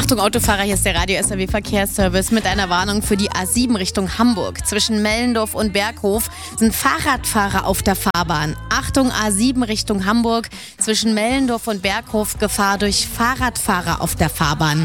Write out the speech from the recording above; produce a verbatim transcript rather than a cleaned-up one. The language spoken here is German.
Achtung Autofahrer, hier ist der Radio-S R W Verkehrsservice mit einer Warnung für die A sieben Richtung Hamburg. Zwischen Mellendorf und Berghof sind Fahrradfahrer auf der Fahrbahn. Achtung A sieben Richtung Hamburg, zwischen Mellendorf und Berghof Gefahr durch Fahrradfahrer auf der Fahrbahn.